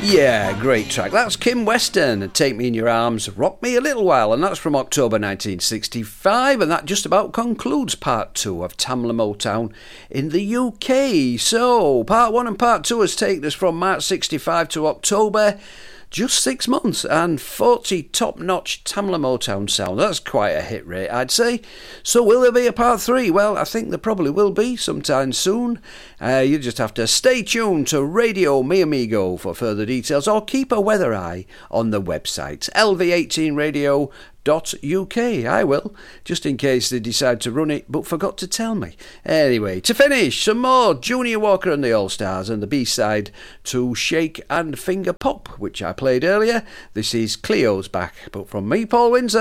Yeah, great track. That's Kim Weston, Take Me in Your Arms, Rock Me a Little While, and that's from October 1965, and that just about concludes part 2 of Tamla Motown in the UK. So, part 1 and part 2 has taken us from March 65 to October, just 6 months, and 40 top-notch Tamla Motown sound. That's quite a hit rate, I'd say. So will there be a part 3? Well, I think there probably will be sometime soon. You just have to stay tuned to Radio Mi Amigo for further details, or keep a weather eye on the website, lv18radio.uk. I will, just in case they decide to run it but forgot to tell me. Anyway, to finish, some more Junior Walker and the All-Stars and the B-side to Shake and Finger Pop, which I played earlier. This is Cleo's Back, but from me, Paul Windsor.